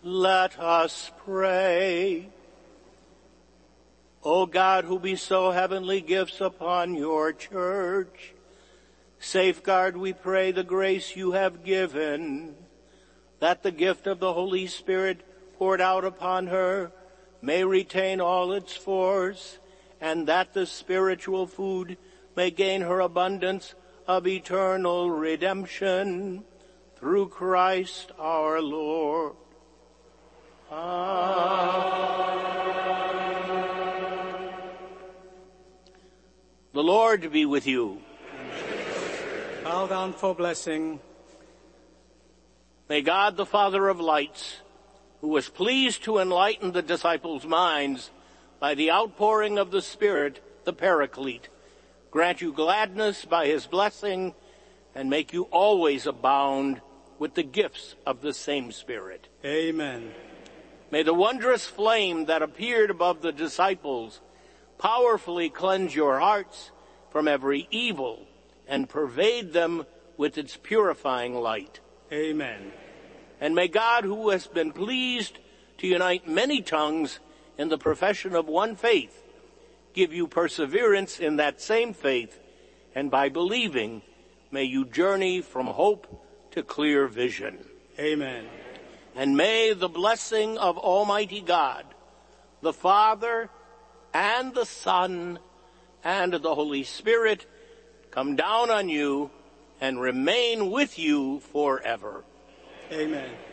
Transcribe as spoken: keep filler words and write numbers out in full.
Let us pray. O God, who bestow heavenly gifts upon your church, safeguard, we pray, the grace you have given, that the gift of the Holy Spirit poured out upon her may retain all its force, and that the spiritual food may gain her abundance of eternal redemption. Through Christ our Lord. Amen. The Lord be with you. Bow down for blessing. May God, the Father of lights, who was pleased to enlighten the disciples' minds by the outpouring of the Spirit, the Paraclete, grant you gladness by his blessing and make you always abound with the gifts of the same Spirit. Amen. May the wondrous flame that appeared above the disciples powerfully cleanse your hearts from every evil and pervade them with its purifying light. Amen. And may God, who has been pleased to unite many tongues in the profession of one faith, give you perseverance in that same faith, and by believing, may you journey from hope to clear vision. Amen. And may the blessing of Almighty God, the Father and the Son and the Holy Spirit come down on you and remain with you forever. Amen.